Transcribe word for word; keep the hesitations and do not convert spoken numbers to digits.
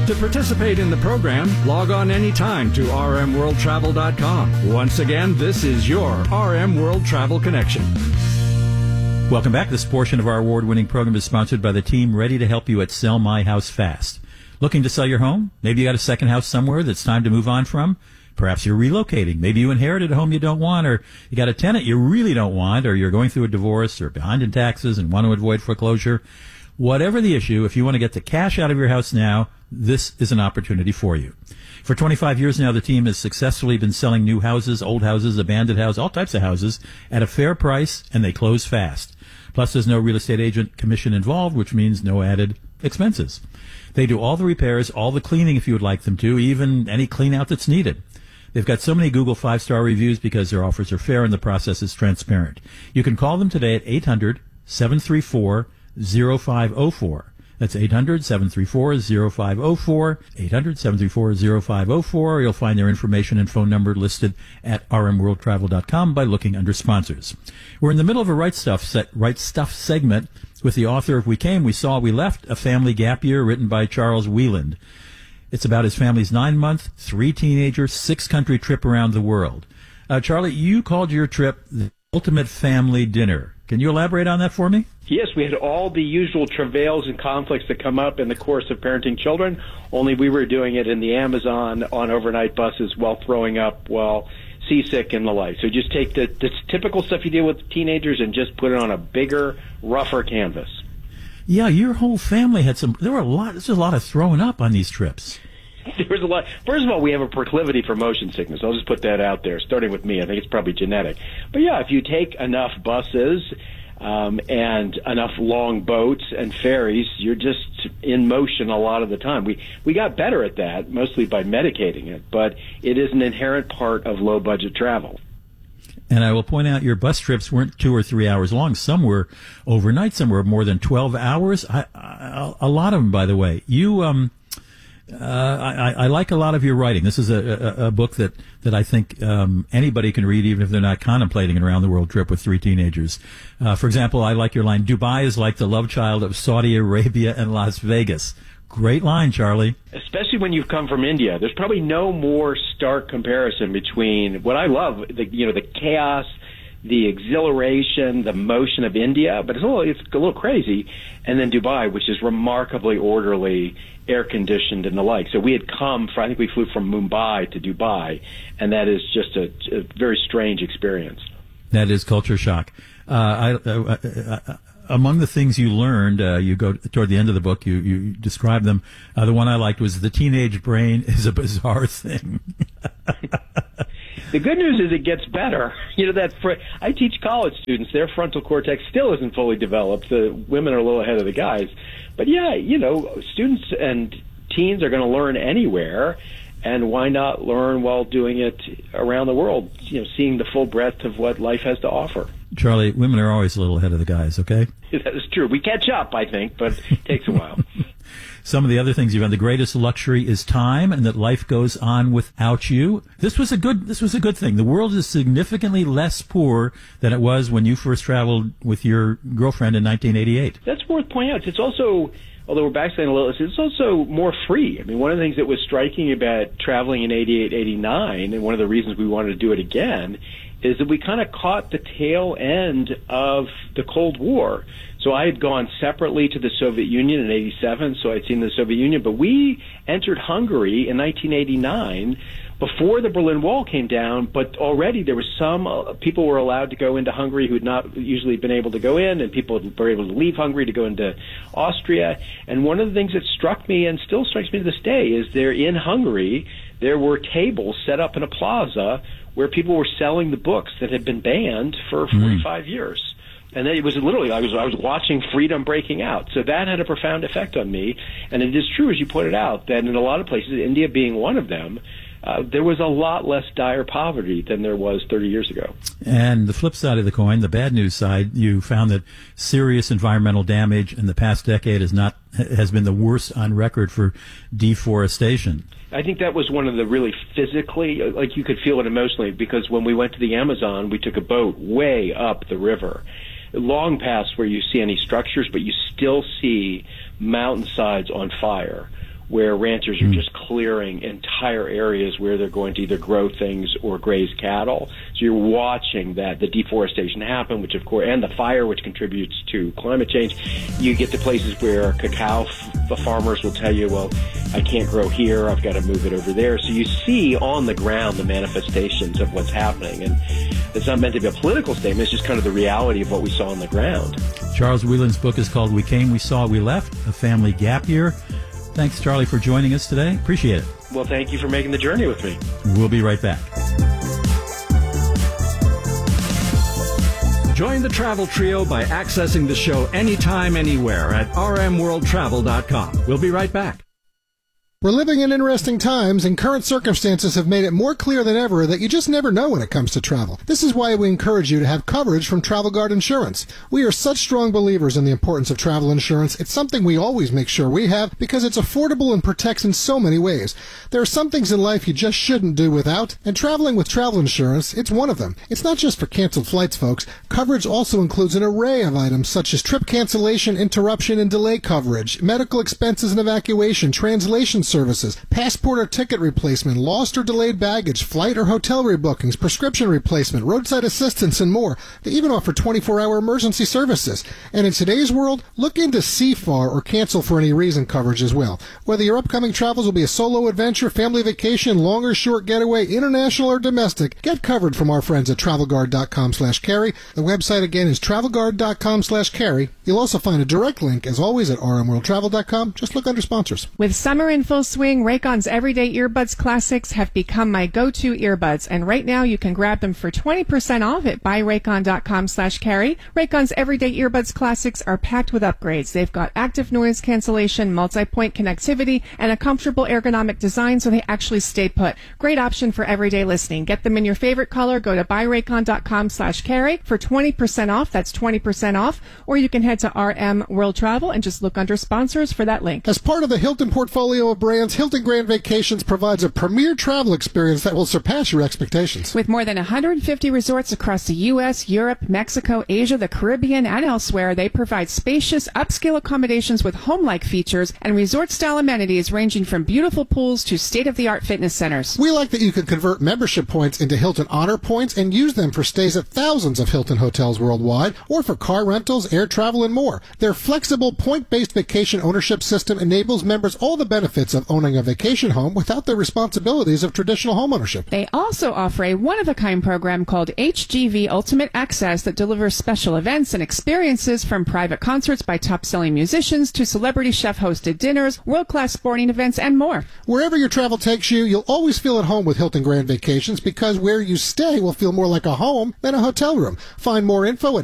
To participate in the program, log on anytime to r m world travel dot com. Once again, this is your R M World Travel Connection. Welcome back. This portion of our award-winning program is sponsored by the team ready to help you at Sell My House Fast. Looking to sell your home? Maybe you got a second house somewhere that's time to move on from? Perhaps you're relocating. Maybe you inherited a home you don't want, or you got a tenant you really don't want, or you're going through a divorce or behind in taxes and want to avoid foreclosure. Whatever the issue, if you want to get the cash out of your house now, this is an opportunity for you. For twenty-five years now, the team has successfully been selling new houses, old houses, abandoned houses, all types of houses at a fair price, and they close fast. Plus, there's no real estate agent commission involved, which means no added expenses. They do all the repairs, all the cleaning if you would like them to, even any clean out that's needed. They've got so many Google five-star reviews because their offers are fair and the process is transparent. You can call them today at eight hundred, seven three four, zero five zero four. That's eight hundred, seven three four, zero five zero four, eight hundred, seven three four, zero five zero four. You'll find their information and phone number listed at r m world travel dot com by looking under sponsors. We're in the middle of a Right Stuff set, Right Stuff segment with the author of We Came, We Saw, We Left, A Family Gap Year, written by Charles Wieland. It's about his family's nine-month, three-teenager, six-country trip around the world. Uh, Charlie, you called your trip the ultimate family dinner. Can you elaborate on that for me? Yes, we had all the usual travails and conflicts that come up in the course of parenting children, only we were doing it in the Amazon on overnight buses while throwing up, while seasick and the like. So just take the, the typical stuff you deal with teenagers and just put it on a bigger, rougher canvas. Yeah, your whole family had some, there were a lot, there's a lot of throwing up on these trips. There was a lot. First of all, we have a proclivity for motion sickness. I'll just put that out there, starting with me. I think it's probably genetic. But yeah, if you take enough buses um, and enough long boats and ferries, you're just in motion a lot of the time. We we got better at that, mostly by medicating it, but it is an inherent part of low-budget travel. And I will point out your bus trips weren't two or three hours long. Some were overnight. Some were more than twelve hours. I, I, a lot of them, by the way. You, um, uh, I, I like a lot of your writing. This is a, a, a book that, that I think um, anybody can read, even if they're not contemplating an around-the-world trip with three teenagers. Uh, for example, I like your line, Dubai is like the love child of Saudi Arabia and Las Vegas. Great line, Charlie. Especially when you've come from India. There's probably no more stark comparison between what I love, the, you know, the chaos, the exhilaration, the motion of India, but it's a little, it's a little crazy, and then Dubai, which is remarkably orderly, air-conditioned, and the like. So we had come from, I think we flew from Mumbai to Dubai, and that is just a, a very strange experience. That is culture shock. Uh, I, uh, uh, uh, Among the things you learned, uh, you go toward the end of the book, you, you describe them. Uh, the one I liked was the teenage brain is a bizarre thing. The good news is it gets better. You know, that fr- I teach college students, their frontal cortex still isn't fully developed. The women are a little ahead of the guys. But yeah, you know, students and teens are going to learn anywhere. And why not learn while doing it around the world, you know, seeing the full breadth of what life has to offer? Charlie, women are always a little ahead of the guys, okay? That is true. We catch up, I think, but it takes a while. Some of the other things you've had, the greatest luxury is time, and that life goes on without you. This was a good, this was a good thing. The world is significantly less poor than it was when you first traveled with your girlfriend in nineteen eighty-eight. That's worth pointing out. It's also, although we're backsliding a little, it's also more free. I mean, one of the things that was striking about traveling in eighty-eight, eighty-nine, and one of the reasons we wanted to do it again, is that we kind of caught the tail end of the Cold War. So I had gone separately to the Soviet Union in eighty-seven, so I'd seen the Soviet Union, but we entered Hungary in nineteen eighty-nine before the Berlin Wall came down, but already there was some uh, people were allowed to go into Hungary who had not usually been able to go in, and people were able to leave Hungary to go into Austria. And one of the things that struck me, and still strikes me to this day, is there in Hungary, there were tables set up in a plaza where people were selling the books that had been banned for forty-five mm. years. And then it was literally, I was I was watching freedom breaking out. So that had a profound effect on me. And it is true, as you pointed out, that in a lot of places, India being one of them, uh, there was a lot less dire poverty than there was thirty years ago. And the flip side of the coin, the bad news side, you found that serious environmental damage in the past decade is not has been the worst on record for deforestation. I think that was one of the really physically, like you could feel it emotionally, because when we went to the Amazon, we took a boat way up the river, long past where you see any structures, but you still see mountainsides on fire, where ranchers are just clearing entire areas where they're going to either grow things or graze cattle. So you're watching that, the deforestation happen, which of course, and the fire, which contributes to climate change. You get to places where cacao f- farmers will tell you, well, I can't grow here, I've got to move it over there. So you see on the ground the manifestations of what's happening. And it's not meant to be a political statement, it's just kind of the reality of what we saw on the ground. Charles Wieland's book is called We Came, We Saw, We Left, A Family Gap Year. Thanks, Charlie, for joining us today. Appreciate it. Well, thank you for making the journey with me. We'll be right back. Join the Travel Trio by accessing the show anytime, anywhere at r m world travel dot com. We'll be right back. We're living in interesting times, and current circumstances have made it more clear than ever that you just never know when it comes to travel. This is why we encourage you to have coverage from Travel Guard Insurance. We are such strong believers in the importance of travel insurance. It's something we always make sure we have because it's affordable and protects in so many ways. There are some things in life you just shouldn't do without, and traveling with travel insurance, it's one of them. It's not just for canceled flights, folks. Coverage also includes an array of items such as trip cancellation, interruption, and delay coverage, medical expenses and evacuation, translation services, passport or ticket replacement, lost or delayed baggage, flight or hotel rebookings, prescription replacement, roadside assistance, and more. They even offer twenty-four hour emergency services. And in today's world, look into C F A R or cancel for any reason coverage as well. Whether your upcoming travels will be a solo adventure, family vacation, long or short getaway, international or domestic, get covered from our friends at travel guard dot com slash carry. The website again is travel guard dot com slash carry. You'll also find a direct link, as always, at r m world travel dot com. Just look under sponsors. With summer in full swing, Raycon's Everyday Earbuds Classics have become my go-to earbuds, and right now you can grab them for twenty percent off at buy raycon dot com slash carry. Raycon's Everyday Earbuds Classics are packed with upgrades. They've got active noise cancellation, multi-point connectivity, and a comfortable ergonomic design so they actually stay put. Great option for everyday listening. Get them in your favorite color. Go to buy raycon dot com slash carry for twenty percent off. That's twenty percent off. Or you can head to R M World Travel and just look under sponsors for that link. As part of the Hilton portfolio of brands, Hilton Grand Vacations provides a premier travel experience that will surpass your expectations. With more than one hundred fifty resorts across the U S, Europe, Mexico, Asia, the Caribbean, and elsewhere, they provide spacious, upscale accommodations with home-like features and resort-style amenities ranging from beautiful pools to state-of-the-art fitness centers. We like that you can convert membership points into Hilton Honor Points and use them for stays at thousands of Hilton hotels worldwide, or for car rentals, air travel, and more. Their flexible, point-based vacation ownership system enables members all the benefits of owning a vacation home without the responsibilities of traditional homeownership. They also offer a one-of-a-kind program called H G V Ultimate Access that delivers special events and experiences, from private concerts by top-selling musicians to celebrity chef-hosted dinners, world-class sporting events, and more. Wherever your travel takes you, you'll always feel at home with Hilton Grand Vacations, because where you stay will feel more like a home than a hotel room. Find more info at